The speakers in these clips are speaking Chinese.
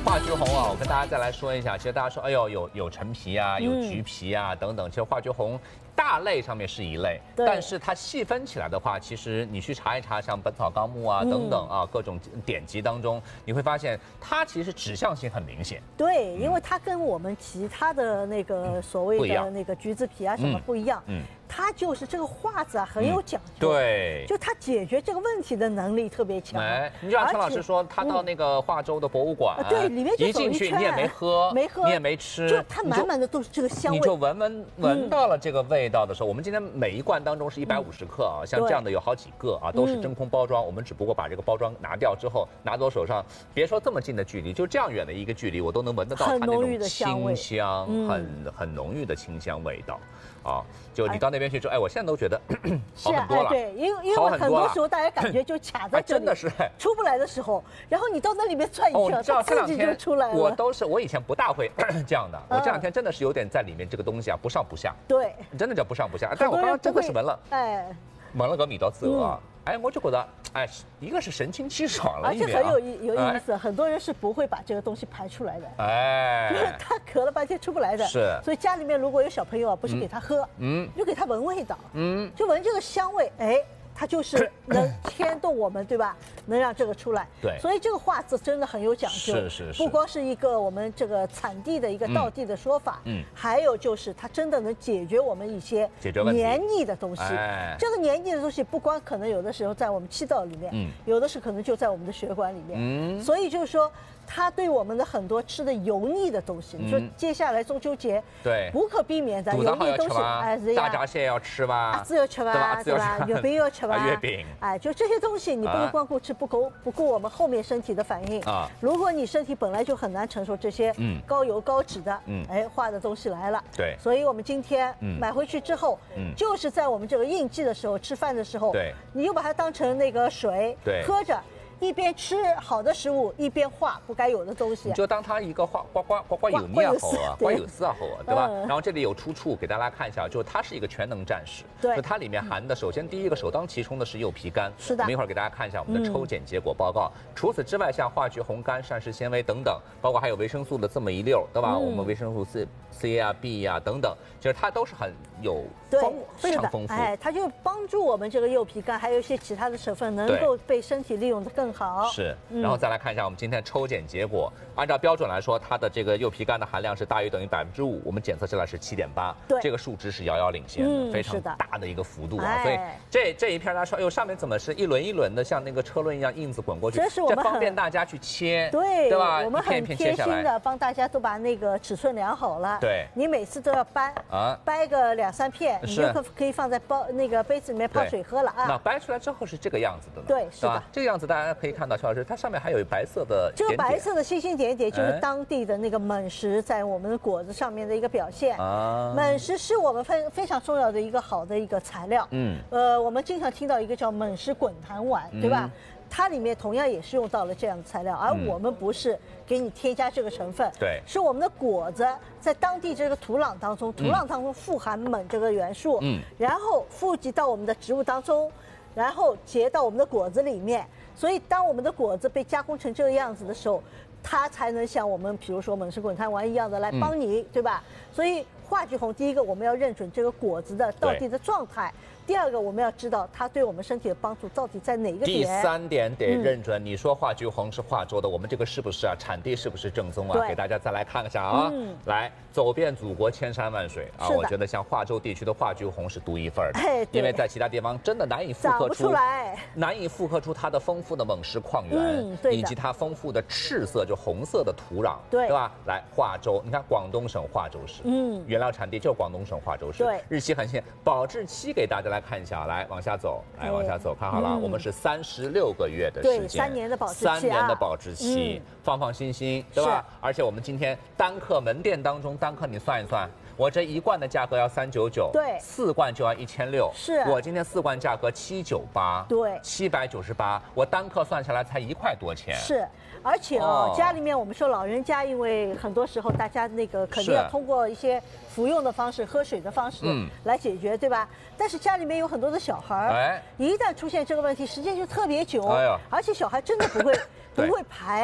化橘红啊，我跟大家再来说一下，其实大家说，哎呦，有陈皮啊，有橘皮啊等等，其实化橘红大类上面是一类，但是它细分起来的话，其实你去查一查，像《本草纲目》啊等等啊各种典籍当中，你会发现它其实指向性很明显。 对，因为它跟我们其他的那个所谓的那个橘子皮啊什么不一样。它就是这个画子啊很有讲究， 对， 就它解决这个问题的能力特别强。 哎，你就像陈老师说，他到那个化州的博物馆， 对，里面就一进去你也没喝，你也没吃， 就它满满的都是这个香味， 你就闻到了这个味道的时候，我们今天每一罐当中是150克啊，像这样的有好几个啊，都是真空包装，我们只不过把这个包装拿掉之后，拿到手上，别说这么近的距离，就这样远的一个距离，我都能闻得到它那种清香，很浓郁的清香味道。啊，就你到那边去之后，哎，我现在都觉得好很多了。 对，因为很多时候大家感觉就卡在这里， 真的是出不来的时候，然后你到那里面转一圈，它自己就出来了。 我以前不大会这样的，我这两天真的是有点在里面这个东西啊不上不下。 对， 真的叫不上不下。但我刚刚真的是闻了，闻了个味道之后啊。哎，我就觉得，哎，一个是神清气爽了， 而且很有意思。很多人是不会把这个东西排出来的， 哎， 因为他咳了半天出不来的。 是， 所以家里面如果有小朋友啊，不是给他喝，就给他闻味道，就闻这个香味，哎。它就是能牵动我们，对吧？能让这个出来。 对， 所以这个画字真的很有讲究。 是。 不光是一个我们这个产地的一个道地的说法，还有就是它真的能解决我们一些黏腻的东西。这个黏腻的东西不光可能有的时候在我们气道里面，有的是可能就在我们的血管里面。所以就是说。它对我们的很多吃的油腻的东西，你说接下来中秋节， 对， 不可避免的油腻东西， 哎，大闸蟹要吃吧， 子要吃吧，对吧？月饼要吃吧， 月饼， 哎，就这些东西，你不能光顾吃，不顾我们后面身体的反应啊。如果你身体本来就很难承受这些高油高脂的，哎，化的东西来了， 对， 所以我们今天买回去之后，就是在我们这个应季的时候吃饭的时候， 对， 你就把它当成那个水喝着。一边吃好的食物，一边化不该有的东西， 你就当它一个刮油腻啊好啊，刮油丝啊好啊，对吧？然后这里有出处给大家看一下，就它是一个全能战士， 对， 就它里面含的，首先第一个首当其冲的是柚皮苷， 是的， 我们一会儿给大家看一下我们的抽检结果报告。除此之外，像化橘红苷、膳食纤维等等，包括还有维生素的这么一溜，对吧？我们维生素 C 啊、B 啊等等，其实它都是很有非常丰富， 哎，它就帮助我们这个柚皮苷还有一些其他的成分能够被身体利用得更好。 是。然后再来看一下我们今天抽检结果，按照标准来说，它的这个柚皮苷的含量是大于等于5%，我们检测出来是7.8， 对， 这个数值是遥遥领先的，非常大的一个幅度啊。所以这一片大家说，哎呦，上面怎么是一轮一轮的，像那个车轮一样印子滚过去，这方便大家去切， 对吧？ 我们很贴心的帮大家都把那个尺寸量好了， 对， 你每次都要掰个2、3片，你就可以放在那个杯子里面泡水喝了啊。 那掰出来之后是这个样子的， 对，是的， 这个样子大家可以看到，肖老师它上面还有白色的这个白色的星星点点就是当地的那个锰石在我们的果子上面的一个表现。锰石是我们非常重要的一个好的一个材料。我们经常听到一个叫锰石滚弹丸，对吧？它里面同样也是用到了这样的材料，而我们不是给你添加这个成分， 对， 是我们的果子在当地这个土壤当中富含锰这个元素，然后富集到我们的植物当中，然后结到我们的果子里面。所以，当我们的果子被加工成这个样子的时候，它才能像我们比如说锰石滚弹丸一样的来帮你，对吧？所以化橘红，第一个我们要认准这个果子的到底的状态。第二个，我们要知道它对我们身体的帮助到底在哪个点。 第3点得认准，你说化橘红是化州的，我们这个是不是啊？产地是不是正宗啊？给大家再来看一下啊！来，走遍祖国千山万水啊！我觉得像化州地区的化橘红是独一份的，因为在其他地方真的难以复刻出它的丰富的锰石矿源，以及它丰富的赤色就红色的土壤，对吧？来，化州，你看广东省化州市，原料产地就是广东省化州市， 对， 日期很新，保质期给大家来看一下，来往下走，看好了，我们是36个月的时间， 对，3年的保质期，3 年的保质期，放心，对吧？而且我们今天单克门店当中，单克你算一算，我这1罐的价格要399， 对 ，4罐就要1600， 是我今天4罐价格798， 对 ，798，我单克算下来才1块多钱， 是。而且家里面我们说老人家，因为很多时候大家那个肯定要通过一些服用的方式、喝水的方式来解决，对吧？但是家里面有很多的小孩，一旦出现这个问题，时间就特别久，而且小孩真的不会排。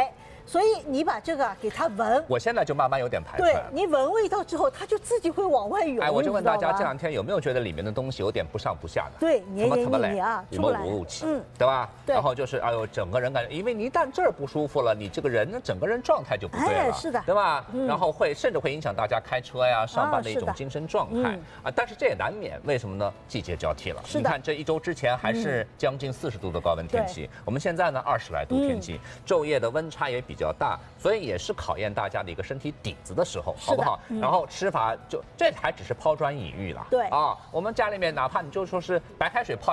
所以你把这个给它闻， 我现在就慢慢有点排对斥。 你闻味道之后，它就自己会往外涌。 哎，我就问大家，这2天有没有觉得里面的东西有点不上不下的？ 对，黏黏腻腻啊，出来。 无气，对吧？ 对。 然后就是哎呦，整个人感觉，因为你一旦这儿不舒服了，你这个人呢，整个人状态就不对了， 是的， 对吧？然后甚至会影响大家开车呀、上班的一种精神状态啊。但是这也难免，为什么呢？季节交替了。你看这1周之前还是将近40度的高温天气，我们现在呢20来度天气，昼夜的温差也比较大，所以也是考验大家的一个身体底子的时候，好不好？然后吃法这还只是抛砖引玉了， 对啊，我们家里面哪怕你就说是白开水泡。